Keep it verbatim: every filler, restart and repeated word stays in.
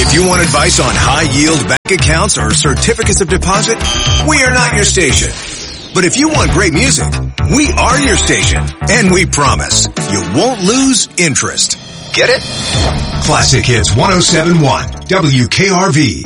If you want advice on high-yield bank accounts or certificates of deposit, we are not your station. But if you want great music, we are your station. And we promise you won't lose interest. Get it? Classic Hits one oh seven point one W K R V.